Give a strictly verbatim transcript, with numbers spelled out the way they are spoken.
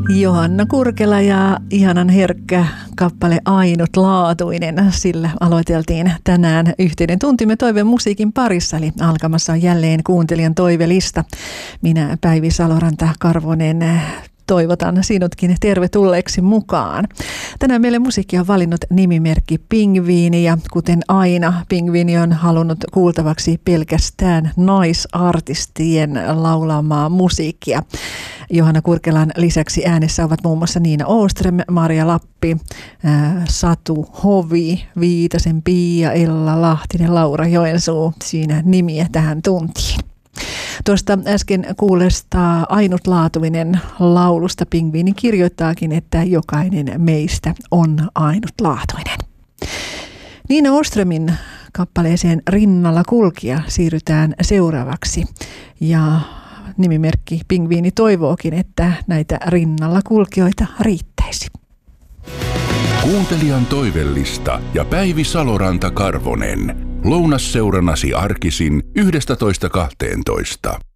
Johanna Kurkela ja ihanan herkkä kappale Ainutlaatuinen. Sillä aloiteltiin tänään yhteinen tuntimme toiveen musiikin parissa, eli alkamassa on jälleen kuuntelijan toivelista. Minä Päivi Saloranta-Karvonen toivotan sinutkin tervetulleeksi mukaan. Tänään meille musiikki on valinnut nimimerkki Pingviini ja kuten aina Pingviini on halunnut kuultavaksi pelkästään naisartistien laulamaa musiikkia. Johanna Kurkelan lisäksi äänessä ovat muun muassa Niina Åström, Marja Lappi, ää, Satu Hovi, Viitasen Pia, Ella Lahtinen, Laura Joensuu. Siinä nimiä tähän tuntiin. Tuosta äsken kuulesta Ainutlaatuinen laulusta Pingviini kirjoittaakin, että jokainen meistä on ainutlaatuinen. Niina Åströmin kappaleeseen Rinnalla kulkija siirrytään seuraavaksi ja nimimerkki Pingviini toivookin, että näitä rinnalla kulkijoita riittäisi. Kuuntelijan toivellista ja Päivi Saloranta-Karvonen. Lounasseurannasi arkisin yhdestätoista kahteentoista.